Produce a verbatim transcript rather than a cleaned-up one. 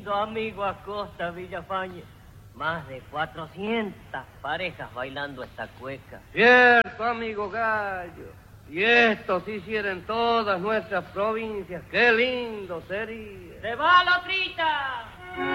lindo, amigo Acosta Villafañe. Más de cuatrocientas parejas bailando esta cueca. Cierto, amigo Gallo. Si esto se hiciera en todas nuestras provincias, qué lindo sería. ¡Se va la trita!